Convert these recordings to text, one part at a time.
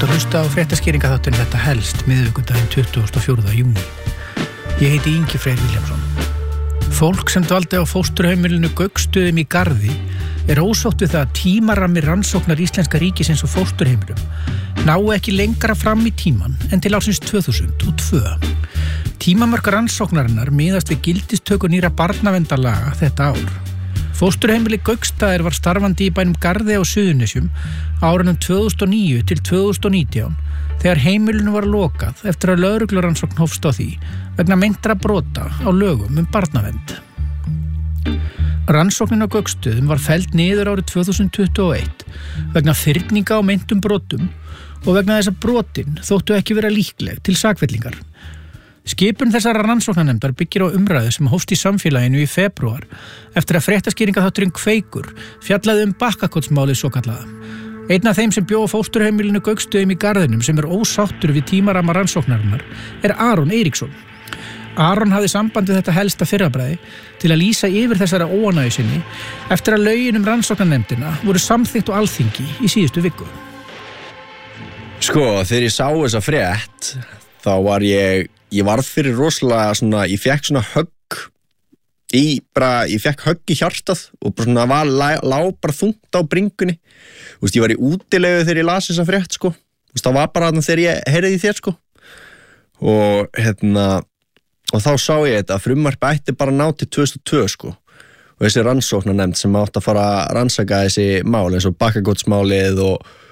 ert að hlusta á fréttaskýringaþáttinn Þetta helst miðvikudaginn 24. júní. Ég heiti Ingi Freyr Vilhjálmsson. Fólk sem dvaldi á fósturheimilinu Gauksstöðum í Garði ósátt við það að tímarammi rannsóknar Íslenska ríkisins og fósturheimilum nái ekki lengra fram í tíman en til ársins 2002. Tímamörk rannsóknarinnar miðast við gildistöku nýra barnaverndarlaga þetta ár. Fósturheimili Gauksstaðir var starfandi í bænum Garði á Suðurnesjum árunum 2009 til 2019 þegar heimilinu var lokað eftir að lögreglurannsókn hófst á því vegna meintra brota á lögum barnavernd. Rannsóknin á Gauksstöðum var felld niður árið 2021 vegna fyrninga á meintum brotum og vegna þess að brotin þóttu ekki vera líkleg til sakfellingar. Skipun þessara rannsóknarnefndar byggir á umræðu sem hófst í samfélaginu í febrúar eftir að fréttaskýringaþátturinn Kveikur fjallaði Bakkakotsmálið svokallaða. Einn af þeim sem bjó á fósturheimilinu Gauksstöðum í Garðinum sem ósáttur við tímaramma rannsóknarinnar Aron Eiríksson. Aron hafði samband við þetta helsta fyrrabræði til að lýsa yfir þessara óánægju sinni eftir að lögin rannsóknarnefndina voru samþykkt á Alþingi í síðustu viku. Sko, þegar ég sá þessa frétt, þá var ég varð fyrir rosalega svona, ég fekk svona högg ég fekk högg í hjartað og bara svona lá bara þungt á bringunni. Þú veist, ég var í útilegu þegar ég las þessa frétt, sko. Þú veist, það var bara þarna þegar ég heyrði í þér, sko. Og þá sá ég þetta að frumvarpið ætti bara ná til 2002, sko. Og þessi rannsóknarnefnd sem átti að fara að rannsaka þessi mál, eins og Bakkakotsmálið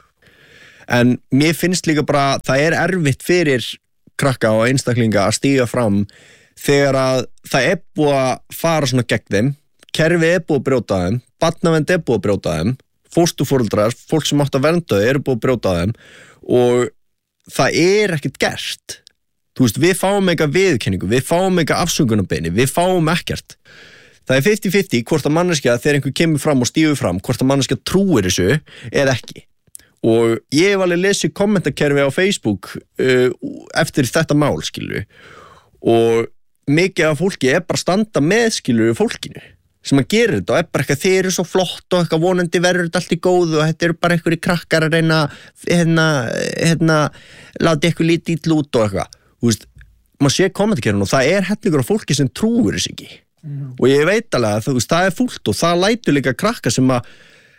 en mér finnst líka bara, það erfitt fyrir krakka og einstaklinga að stíga fram þegar að það búið að fara svona gegn þeim, kerfið búið að brjóta þeim, barnavernd búið að brjóta þeim, fósturforeldrar, fólk sem átt að vernda þau búið að brjóta þeim og það ekkert gert. Þú veist, við fáum eitthvað viðurkenningu, við fáum eitthvað afsökunarbeini, við fáum ekkert. Það 50-50 hvort að manneskja þegar einhver kemur fram og stígur fram, hvort að manneskja trúir þessu eða ekki. Og ég hef alveg lesið kommentakerfi á Facebook eftir þetta mál, skilju. Og mikið af fólki bara standa með, skilju, fólkinu sem að gera þetta og bara eitthvað, þeir eru svo flott og eitthvað vonandi verður þetta allt í góðu og þetta eru bara einhverjir krakkar að reyna láti eitthvað lítið illa út og eitthvað. Þú veist, maður sé kommentakerfin og það hellingur af fólki sem trúir þess ekki. Og ég veit alveg að það fúlt og það lætur líka krakka sem að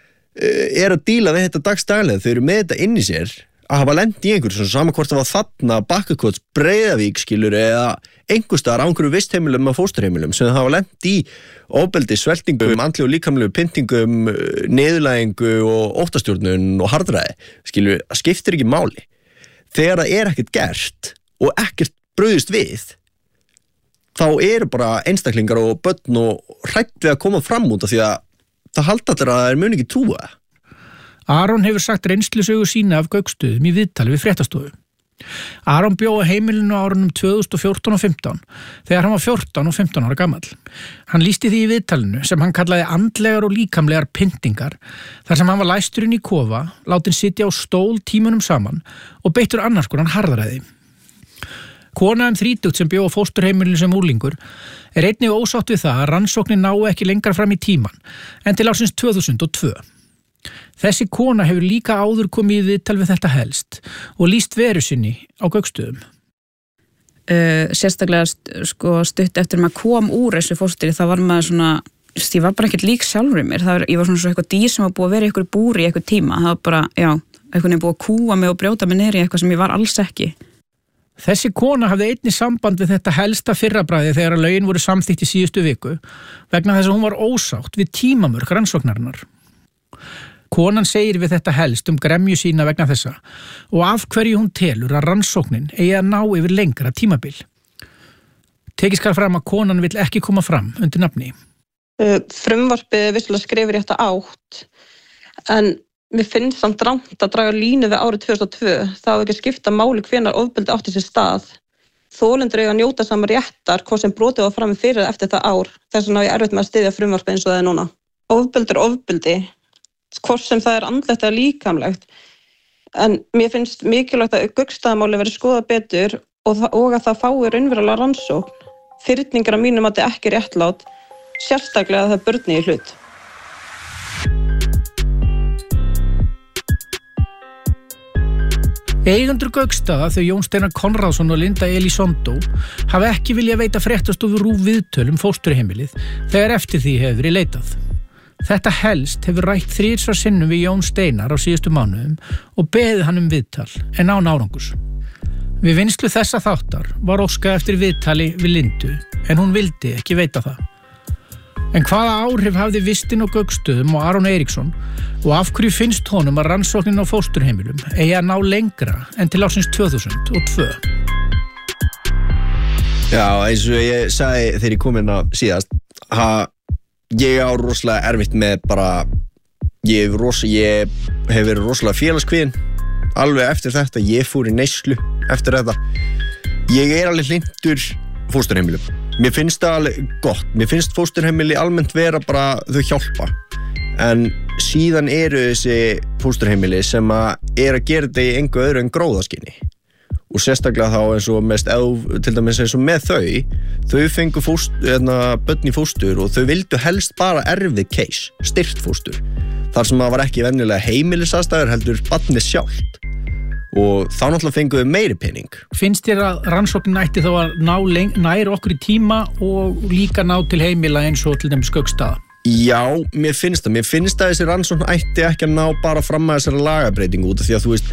að díla við þetta dagstaglega, þau eru með þetta inn í sér að hafa lent í einhverju svona sama hvort það var þarna Bakkakots, Breiðavík skilur eða einhvers staðar á einhverju vistheimilum og fósturheimilum sem hafa lent í ofbeldi, sveltingum, andlegu og líkamlegu pyntingum, niðurlægingu og óttastjórnun og harðræði skilur, það skiptir ekki máli þegar það ekkert gert og ekkert brugðist við þá eru bara einstaklingar og börn og hrætt við að koma fram út af því að það halda allir að það mun ekki trúa. Aron hefur sagt reynslusögu sína af Gauksstöðum í viðtali við fréttastofu. Aron bjó á heimilinu á árunum 2014 og 15 þegar hann var 14 og 15 ára gamall. Hann lýsti því í viðtalinu sem hann kallaði andlegar og líkamlegar pyntingar þar sem hann var læstur inn í kofa, látinn sitja á stól tímunum saman og beittur annars konar harðræði. Kona 30 sem bjó á fósturheimilinu sem úrlingur einnig ósátt við það að rannsóknin nái ekki lengra fram í tíman en til ársins 2002. Þessi kona hefur líka áður komið í viðtal við þetta helst og lýst veru sinni á Gauksstöðum. Sérstaklega stutt eftir maður kom úr þessu fóstri þá var maður svona, ég var bara ekkert lík sjálfur í mér. Ég var svona svo eitthvað dýr sem var búið að vera í eitthvað búri í eitthvað tíma. Það var bara, eitthvað búið að kúa mig og brjóta mig niður í eitthvað sem ég var alls ekki. Þessi kona hafði einnig samband við þetta helsta fyrrabræði þegar að lögin voru samþykkt í síðustu viku vegna þess að hún var ósátt við tímamörk rannsóknarinnar. Konan segir við þetta helst gremju sína vegna þessa og af hverju hún telur að rannsóknin eigi að ná yfir lengra tímabil. Tekið skal fram að konan vill ekki koma fram undir nafni. Frumvarpið vissulega skrifir í þetta átt en mér finnst samt rangt að draga línu við árið 2002. Það ekki skipta máli hvenær ofbeldi átti sér stað. Þolendur eiga að njóta sama réttar hvort sem brotið var frammi fyrir eftir þetta ár. Þess vegna á ég erfitt með að styðja frumvarpið eins og það núna. Ofbeldi ofbeldi, hvort sem það andlegt eða líkamlegt. En mér finnst mikilvægt að Gaukstaðamáli verði skoðað betur og að það fái raunverulega rannsókn. Fyrningar að mínum að þetta ekki réttlát, sérstaklega að það börni í hlut. Eigendur Gauksstaða, þau Jón Steinar Konráðsson og Linda Elizondo, hafa ekki viljað veita fréttastofu RÚV viðtöl fósturheimilið þegar eftir því hefur verið leitað. Þetta helst hefur rætt 3 sinnum við Jón Steinar á síðustu mánuðum og beðið hann viðtal en án árangurs. Við vinnslu þessa þáttar var óskað eftir viðtali við Lindu en hún vildi ekki veita það. En hvaða áhrif hafði vistin á Gauksstöðum og Aron Eiríksson og af hverju finnst honum að rannsóknin á fósturheimilum eigi að ná lengra en til ársins 2002? Já, eins og ég sagði þegar ég kom hérna síðast, ég á rosalega erfitt með bara, ég hef verið rosalega félagskvíðinn alveg eftir þetta, ég fór í neyslu eftir þetta. Ég alveg hlynntur fósturheimilum. Mér finnst það alveg gott. Mér finnst fósturheimili almennt vera bara þau hjálpa. En síðan eru þessi fósturheimili sem að gera þetta í engu öðru en gróðaskyni. Og sérstaklega þá eins og til dæmis eins og með þau fengu börn í fóstur og þau vildu helst bara erfið case, styrkt fóstur. Þar sem það var ekki venjulega heimilisaðstæður heldur barnið sjálft. Og þá náttúrulega fenguðu meiri pening. Finnst þér að rannsóknin ætti þá að ná nær okkur í tíma og líka ná til heimila eins og til dæmis Gauksstaða? Já, mér finnst að þessi rannsókn ætti ekki að ná bara fram að þessari lagabreitingu út af því að þú veist,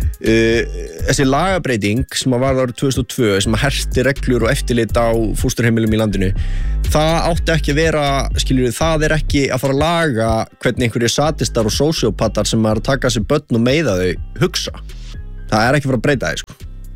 þessi lagabreiting sem að var árið 2002 sem að herti reglur og eftirlit á fósturheimilum í landinu, það átti ekki að vera, það ekki að fara að laga hvernig einhverjir sadistar og sósíópatar sem að taka sér börn og meiða þau hugsa. Það ekki að fara að breyta því,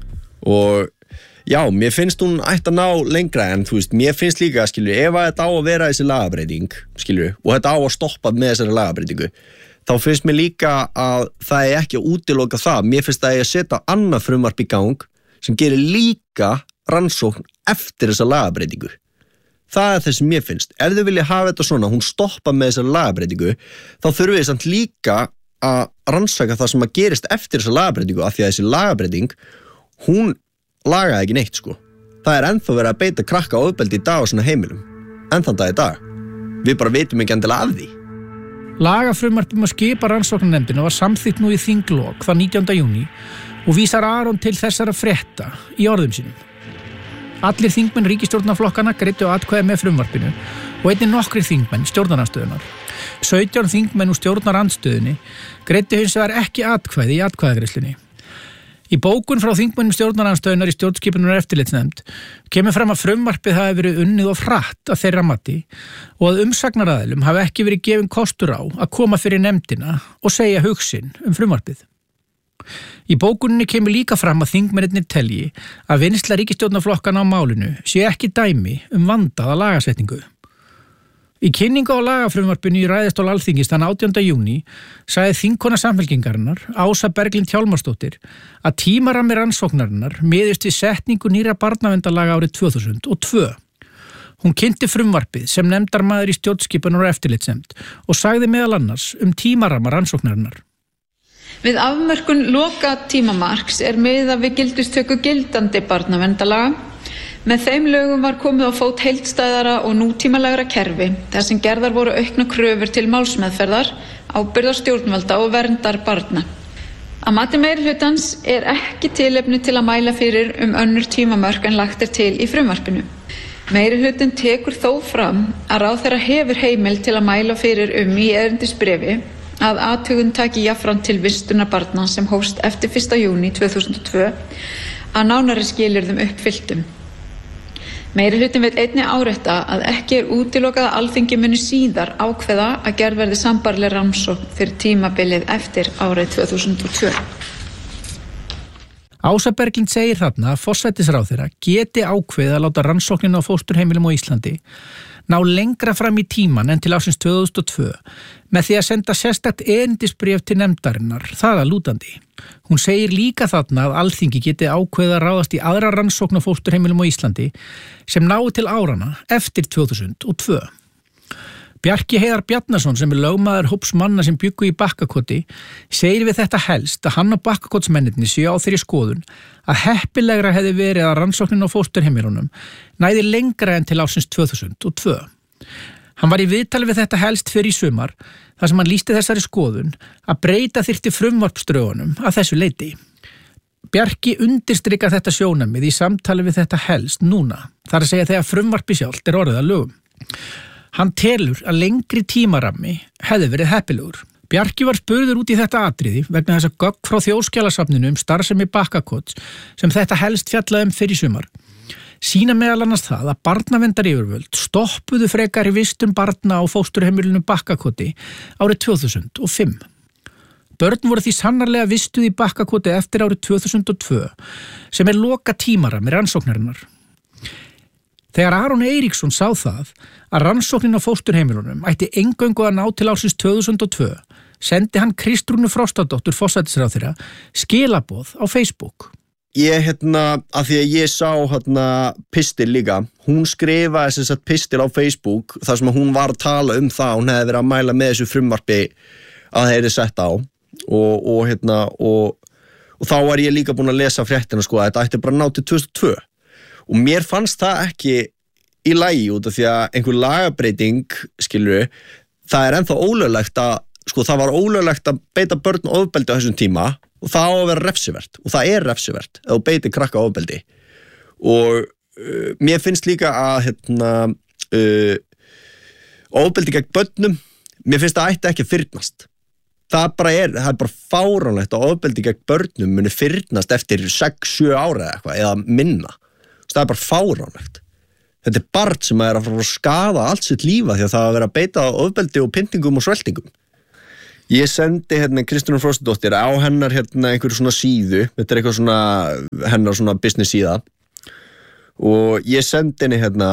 Og já, mér finnst hún ætti að ná lengra en þú veist, mér finnst líka, ef að þetta á að vera þessi lagabreiting, og þetta á að stoppa með þessari lagabreitingu, þá finnst mér líka að það ekki að útiloka það. Mér finnst það að setja annað frumvarp í gang sem gerir líka rannsókn eftir þessa lagabreitingu. Það þess sem mér finnst. Ef þau vilja hafa þetta svona, hún stoppa með þessari lagabreitingu, þá þurfum við samt líka að rannsaka það sem að gerist eftir þessa lagabreitingu af því að þessi lagabreiting, hún lagaði ekki neitt, Það ennþá verið að beita krakka ofbeldi í dag á svona heimilum. Enn þann dag í dag. Við bara vitum ekki endilega af því. Lagafrumvarp að skipa rannsóknarnefndina var samþykkt nú í þinglok þann 19. júní og vísar Aron til þessara frétta í orðum sínum. Allir þingmenn ríkisstjórnarflokkana greiddu atkvæði með frumvarpinu og einnig nokkrir þingmenn stjórnarandstöðunar. 17 þingmenn úr stjórnarandstöðunni greiddu hins vegar ekki atkvæði í atkvæðagreiðslunni. Í bókun frá þingmennum stjórnarandstöðunar í stjórnskipunar- og eftirlitsnefnd kemur fram að frumvarpið hafi verið unnið of hratt að þeirra mati og að umsagnaraðilum hafi ekki verið gefin kostur á að koma fyrir nefndina og segja hug sinn frumvarpið. Í bókuninni kemur líka fram að þingmennirnir telji að vinnsla ríkisstjórnarflokkana á málinu sé ekki dæmi vandaða lagasetningu. Í kynningu á lagafrumvarpinu í ræðustól Alþingis þann 18. júní sagði þingkona Samfylkingarinnar, Ása Berglind Hjálmarsdóttir, að tímarammi rannsóknarinnar miðist við setningu nýrra barnaverndarlaga árið 2002. Hún kynnti frumvarpið sem nefndarmaður í stjórnskipunar- og eftirlitsnefnd og sagði meðal annars tímaramma rannsóknarinnar. Við afmörkun loka tímamarks miðað við gildistöku gildandi barnaverndarlaga. Með þeim lögum var komið á fót heildstæðara og nútímalegra kerfi þar sem gerðar voru aukna kröfur til málsmeðferðar, ábyrgðar stjórnvalda og verndar barna. Að mati meirihlutans ekki tilefni til að mæla fyrir önnur tímamörk en lagt til í frumvarpinu. Meirihlutinn tekur þó fram að ráðherra hefur heimild til að mæla fyrir í erindisbréfi að athugun taki jafnframt til vistunar barna sem hófst eftir 1. júní 2002 að nánari skilyrðum uppfylltum. Meirihlutinn vill einnig árétta að ekki útilokað að Alþingi muni síðar ákveða að gerð verði sambærileg rannsókn fyrir tímabilið eftir árið 2002. Ása Berglind segir þarna að forsætisráðherra geti ákveðið að láta rannsóknina á fósturheimilum á Íslandi ná lengra fram í tíman en til ársins 2002 með því að senda sérstakt erindisbréf til nefndarinnar, það að lútandi. Hún segir líka þarna að Alþingi geti ákveðið að ráðast í aðra rannsókn á fósturheimilum á Íslandi sem nái til árana eftir 2002. Bjarki Heiðar Bjarnason sem lögmaður hóps manna sem bjuggu í Bakkakoti segir við þetta helst að hann og Bakkakotsmennirnir séu á þeirri skoðun að heppilegra hefði verið að rannsóknin á fósturheimilunum næði lengra en til ársins 2002. Hann var í viðtali við þetta helst fyrir í sumar þar sem hann lýsti þessari skoðun að breyta þyrfti frumvarpsdrögunum að þessu leyti. Bjarki undirstrikar þetta sjónarmið í samtali við þetta helst núna, þar að segja þegar frumvarpi sjálft orðið að lögum. Hann telur að lengri tímarammi hefði verið heppilegur. Bjarki var spurður út í þetta atriði vegna þess að gögn frá Þjóðskjalasafninu starfsemi Bakkakots sem þetta helst fjallaði fyrir sumar. Sýna meðal annars það að barnaverndaryfirvöld stoppuðu frekari vistun barna á fósturheimilinu Bakkakoti árið 2005. Börn voru því sannarlega vistuð í Bakkakoti eftir árið 2002 sem loka tímarammi rannsóknarinnar. Þegar Aron Eiríksson sá það að rannsóknin á fósturheimilunum ætti eingöngu að ná til ársins 2002 sendi hann Kristrúnu Frostadóttur forsætisráðherra skilaboð á Facebook. Ég, að því að ég sá, pistil líka, hún skrifaði þess að pistil á Facebook, þar sem hún var að tala um það, hún hefði verið að mæla með þessu frumvarpi að það hefði sett á, og þá var ég líka búin að lesa fréttina, sko, að þetta ætti bara að ná til 2002, og mér fannst það ekki í lagi út af því að einhver lagabreiting, skilur, það ennþá ólöglegt að, sko, það var ólöglegt að beita börn ofbeldi á þessum tíma, og það á að vera refsivert og það refsivert ef þú beitir krakka ofbeldi og mér finnst líka að ofbeldi gegn börnum mér finnst það ætti ekki að fyrnast það er bara fáránlegt að ofbeldi gegn börnum muni fyrnast eftir 6-7 ára eða minna það er bara fáránlegt þetta er barn sem er að fara að skaða allt sitt lífa því að það að vera að beita ofbeldi og pyntingum og sveltingum. Ég sendi Kristrúnu Frostadóttir á hennar einhverju svona síðu, þetta er eitthvað svona hennar svona business síða og ég sendi henni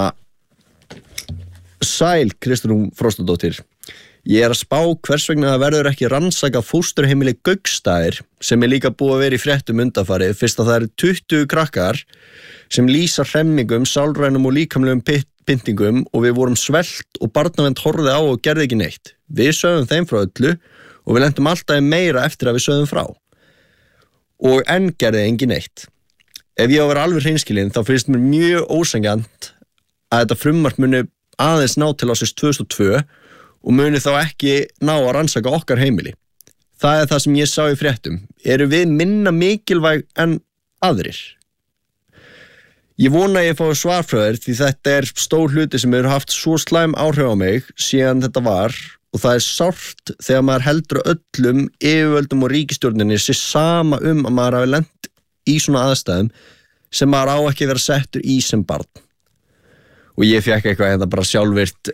sæl Kristrún Frostadóttir ég að spá hvers vegna það verður ekki rannsaka fósturheimili Gauksstaðir sem líka búið að vera í fréttum undanfarið fyrst að það eru 20 krakkar sem lýsa hremmingum, sálrænum og líkamlegum pyntingum og við vorum svelt og barnavernd horfði á og gerði ekki neitt. Við sögðum þeim frá öllu og við lentum alltaf meira eftir að við sögðum frá. Og enn gerði engin neitt. Ef ég á að vera alveg hreinskilinn þá finnst mér mjög ósanngjarnt að þetta frumvarp muni aðeins ná til ársins 2002 og muni þá ekki ná að rannsaka okkar heimili. Það er það sem ég sá í fréttum. Eru við minna mikilvæg en aðrir? Ég vona að ég fái svar frá þér því þetta er stór hluti sem hefur haft svo slæm áhrif á mig síðan þetta var og það er sárt þegar maður heldur öllum yfirvöldum og ríkisstjórninni sé sama að maður hafi lent í svona aðstæðum sem maður á ekki að vera settur í sem barn. Og ég fékk eitthvað bara sjálfvirt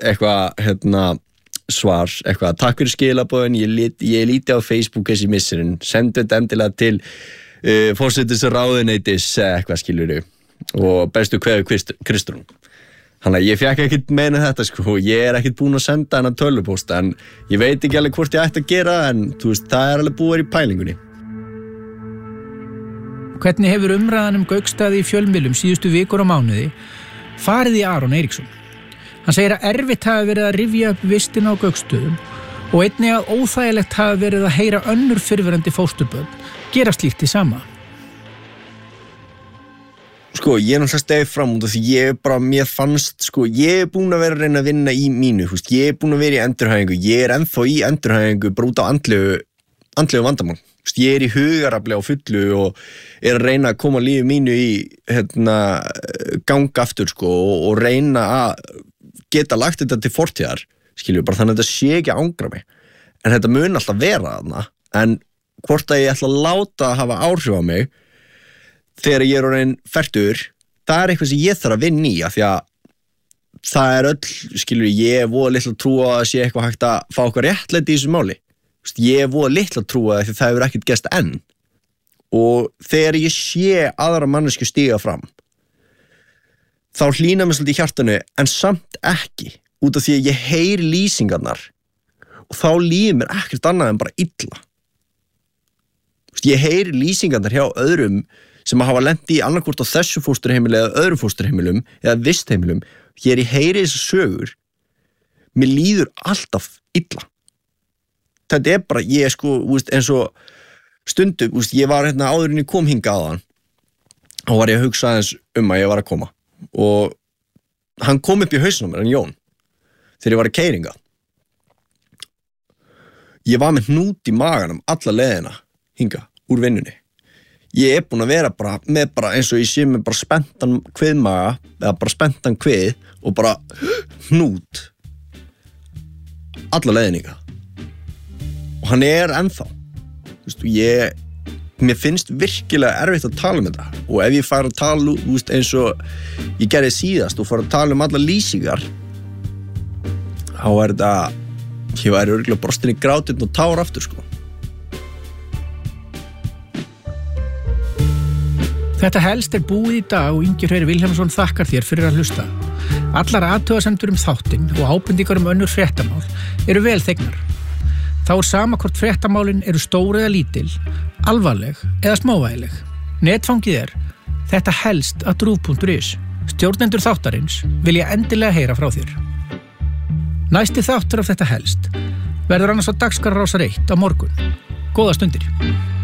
svar, takk fyrir skilaboðin, ég líti á Facebook þessi missirinn, sendu þetta endilega til forsætisráðuneytis eitthvað skilurðu og bestu kveðu Kristrún. Þannig að ég fékk ekkert meina þetta sko, ég ekkert búin að senda hennar tölvupósta en ég veit ekki alveg hvort ég ætti að gera en þú veist, það alveg búið í pælingunni. Hvernig hefur umræðan Gauksstaði í fjölmiðlum síðustu vikur og mánuði farið í Aron Eiríksson? Hann segir að erfitt hafi verið að rifja upp vistina á Gauksstöðum og einnig að óþægilegt hafi verið að heyra önnur fyrrverandi fósturbörn gera slíkt í sama. Sko, ég náttúrulega stegi fram út af því mér fannst, sko, ég búin að vera að reyna að vinna í mínu, ég búin að vera í endurhæfingu, ég ennþá í endurhæfingu bara út á andlegu vandamál. Ég í hugarafli á fullu og að reyna að koma lífi mínu í ganga aftur, sko, og reyna að geta lagt þetta til fortíðar, skilju, bara þannig að þetta sé ekki að ángra mig. En þetta mun alltaf vera þarna, en hvort að ég ætla að láta að hafa áhrif á mig þegar ég orðinn fertugur, það eitthvað sem ég þarf að vinna í af því að það öll, skilur ég voða litla trú að það sé eitthvað hægt að fá okkar réttlæti í þessu máli. Ég voða litla trú að því það hefur ekkert gerst enn. Og þegar ég sé aðra mannesku stíga fram, þá hlýnar mér svolítið í hjartanu, en samt ekki, út af því að ég heyri lýsingarnar og þá líður mér ekkert annað en bara illa. Ég heyri lýsingarnar hjá öðrum sem hafa lent í annarkvort á þessu fósturheimili eða öðrum fósturheimilum eða vistheimilum, hér ég heyri þessu sögur, mér líður alltaf illa. Þetta bara, ég sko, eins og stundum, ég var áður en ég kom hingað áðan, þá var ég að hugsa aðeins að ég var að koma og hann kom upp í hausnum mér, hann Jón, þegar ég var að keyra hingað. Ég var með hnút í maganum alla leiðina hingað úr vinnunni. ég búin að vera bara með bara eins og ég sé með bara spenntan kviðmaga eða bara spenntan kvið og bara hnút alla leiðninga og hann ennþá mér finnst virkilega erfitt að tala um þetta og ef ég fær að tala eins og ég gerði síðast og fær að tala um alla lýsingar þá þetta ég væri örugglega brostin í grátinn og tár aftur sko. Þetta helst búið í dag og Ingi Freyr Vilhjálmsson þakkar þér fyrir að hlusta. Allar athugasemdir þáttinn og ábendingar önnur fréttamál eru vel þegnar. Þá sama hvort fréttamálin eru stór eða lítil, alvarleg eða smávægileg. Netfangið þetta helst @ruv.is. Stjórnendur þáttarins vilja endilega heyra frá þér. Næsti þáttur af þetta helst verður annars á dagskrá Rásar 1 á morgun. Góða stundir.